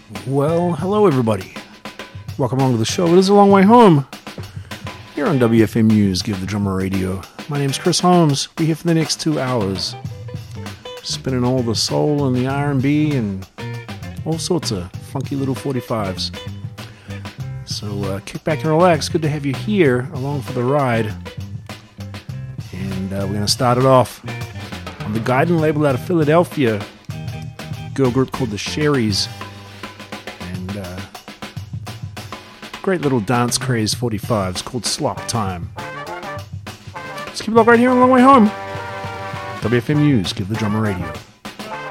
Well, hello everybody. Welcome along to the show. It is a long way home. Here on WFM News, Give the Drummer Radio. My name's Chris Holmes. We're here for the next 2 hours. Spinning all the soul and the R&B and all sorts of funky little 45s. So kick back and relax. Good to have you here along for the ride. And we're going to start it off on the Guidon label out of Philadelphia. Girl group called the Sherries. Great little dance craze 45s called Slop Time. Let's keep it up right here on the long way home. WFM News, Give the Drummer Radio.